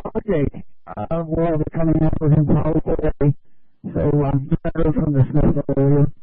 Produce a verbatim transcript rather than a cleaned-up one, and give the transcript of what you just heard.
Okay. Uh, well, they're coming out with him probably. So, um, better from the Smith area.